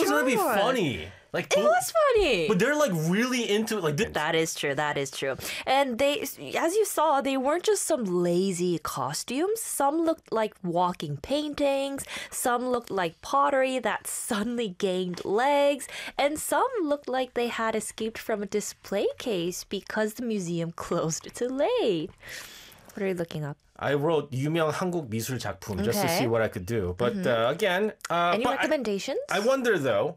was gonna be funny. Like It was funny. but they're like really into it. Like That is true. That is true. And they, as you saw, they weren't just some lazy costumes. Some looked like walking paintings. Some looked like pottery that suddenly gained legs. And some looked like they had escaped from a display case because the museum closed too late. What are you looking up? I wrote 유명 한국 미술 작품 just to Okay. see what I could do. But again, Any but recommendations? I wonder though.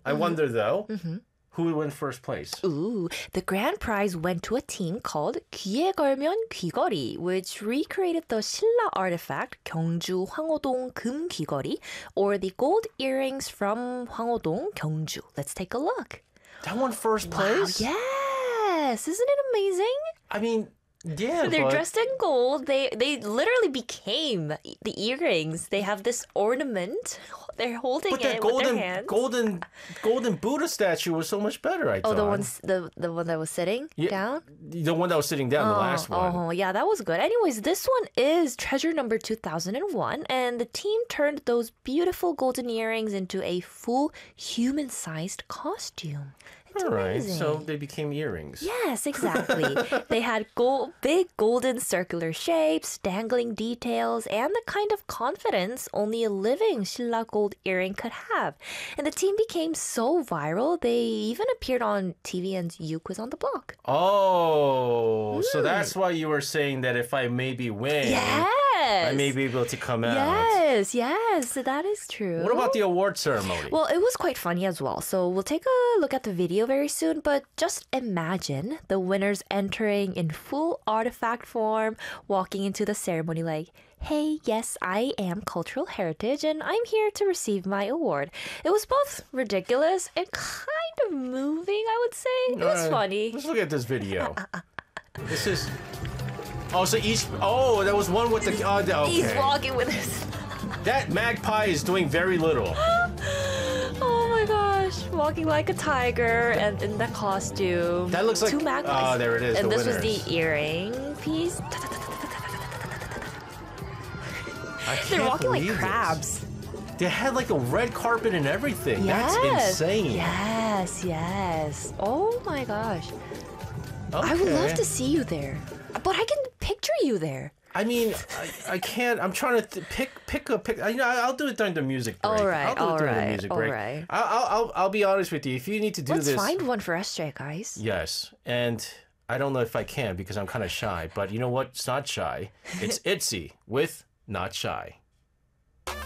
Who went first place? Ooh, the grand prize went to a team called 귀에 걸면 귀걸이, which recreated the 신라 artifact 경주 황호동 금 귀걸이, or the gold earrings from 황호동 경주. Let's take a look. That one first Wow, place? yes, isn't it amazing? I mean, yeah, They're but dressed in gold. They literally became the earrings. They have this ornament. They're holding but that it with their hands. golden Buddha statue was so much better. I thought. Oh, the one that was sitting down. The one that was sitting down, the last one. Oh, yeah, that was good. Anyways, this one is treasure number 2001, and the team turned those beautiful golden earrings into a full human-sized costume. It's All right, amazing. so they became earrings. Yes, exactly. They had big golden circular shapes, dangling details, and the kind of confidence only a living Shilla gold earring could have. And the team became so viral, they even appeared on TVN's You Quiz on the Block. Oh, so that's why you were saying that if I maybe win, Yes! I may be able to come out. Yes, that is true. What about the award ceremony? Well, it was quite funny as well. So we'll take a look at the video very soon, but just imagine the winners entering in full artifact form, walking into the ceremony like, hey, yes, I am cultural heritage and I'm here to receive my award. It was both ridiculous and kind of moving, I would say. It was funny. Let's look at this video. This is. Oh, so each. Oh, that was one with the. Okay. He's walking with his... That magpie is doing very little. Oh my gosh, walking like a tiger and in the costume. That looks like- two magpies. oh, there it is, And the this was winners. the earring piece. I They're can't walking like believe this. crabs. They had like a red carpet and everything. That's insane. Yes. Oh my gosh. Okay. I would love to see you there. But I can picture you there. I mean, I can't. I'm trying to pick a pick. I'll do it during the music break. All right, I'll do it during the all music right, break. all right. I'll be honest with you. If you need to do Let's this, find one for us, guys. yes. And I don't know if I can because I'm kind of shy. But you know what? It's not shy. It's Itzy with Not Shy.